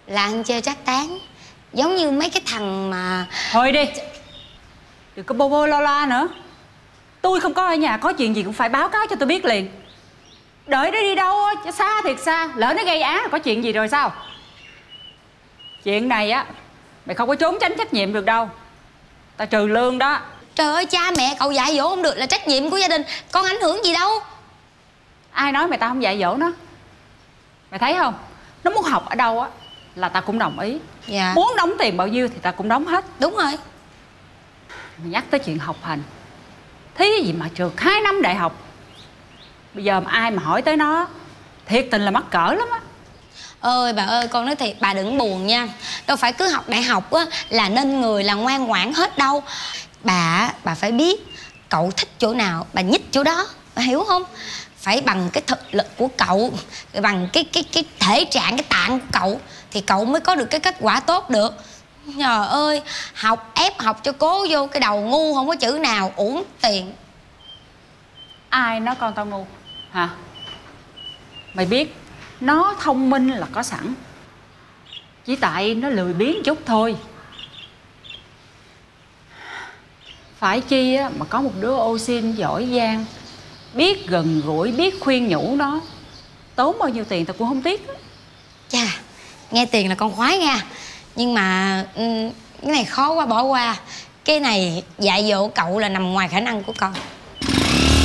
là ăn chơi trác tán. Giống như mấy cái thằng mà... Thôi đi, đừng có bô bô lo lo nữa. Tôi không có ở nhà, có chuyện gì cũng phải báo cáo cho tôi biết liền. Đợi nó đi đâu á, xa thiệt xa. Lỡ nó gây án có chuyện gì rồi sao? Chuyện này á, mày không có trốn tránh trách nhiệm được đâu. Tao trừ lương đó. Trời ơi, cha mẹ cậu dạy dỗ không được là trách nhiệm của gia đình. Con ảnh hưởng gì đâu. Ai nói mày tao không dạy dỗ nó? Mày thấy không? Nó muốn học ở đâu á là tao cũng đồng ý. Dạ. Muốn đóng tiền bao nhiêu thì tao cũng đóng hết. Đúng rồi. Mày nhắc tới chuyện học hành, thí gì mà trượt 2 năm đại học. Bây giờ mà ai mà hỏi tới nó, thiệt tình là mắc cỡ lắm á. Ơi bà ơi, con nói thiệt bà đừng buồn nha. Đâu phải cứ học đại học á là nên người là ngoan ngoãn hết đâu. Bà phải biết cậu thích chỗ nào bà nhích chỗ đó, bà hiểu không? Phải bằng cái thực lực của cậu, bằng cái thể trạng, cái tạng của cậu thì cậu mới có được cái kết quả tốt được. Trời ơi, học ép học cho cố vô cái đầu ngu không có chữ nào, uổng tiền. Ai nói con tao ngu hả? Mày biết nó thông minh là có sẵn, chỉ tại nó lười biếng chút thôi. Phải chi á, mà có một đứa ô sin giỏi giang, biết gần gũi, biết khuyên nhủ nó, tốn bao nhiêu tiền tao cũng không tiếc. Chà, nghe tiền là con khoái nha. Nhưng mà cái này khó quá, bỏ qua. Cái này dạy dỗ cậu là nằm ngoài khả năng của con.